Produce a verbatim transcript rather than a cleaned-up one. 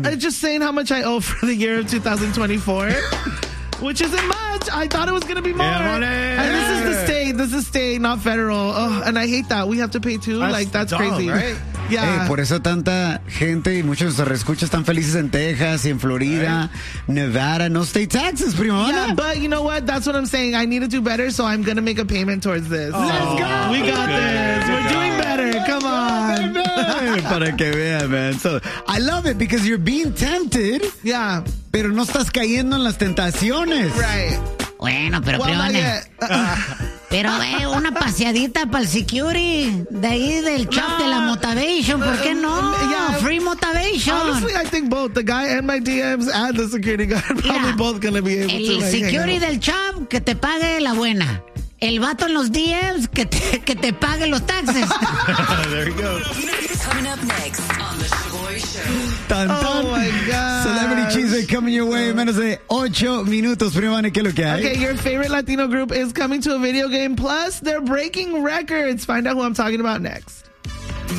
uh, just saying how much I owe for the year of twenty twenty-four. Which isn't much. I thought it was going to be more. Yeah, and this is the state. This is state, not federal. Oh, and I hate that. We have to pay too. That's like, that's dumb, crazy. Right? Yeah. Hey, por eso tanta gente y muchos de nuestros escuchas están felices en Texas y en Florida, right. Nevada. No state taxes, prima. Yeah, but you know what? That's what I'm saying. I need to do better, so I'm going to make a payment towards this. Oh, Let's go. We got this. We're doing better. Come on. Para que vean, man. So, I love it because you're being tempted. Yeah. Pero no estás cayendo en las tentaciones. Right. Bueno, pero well, prima. Pero eh, una paseadita para el security de ahí del shop no. de la motivation, ¿por qué no? Yeah, free motivation. Honestly, I think both the guy and my D Ms and the security guard are probably yeah. both gonna be able el to. El like, security del shop que te pague la buena. El vato en los D Ms que te, que te pague los taxes. There you go. Coming up next on the Shaboy Show. Tan, tan. Oh my God. Celebrity Cheesecake coming your way en menos de ocho minutos. Prima, ¿qué es lo que hay? Okay, your favorite Latino group is coming to a video game. Plus, they're breaking records. Find out who I'm talking about next.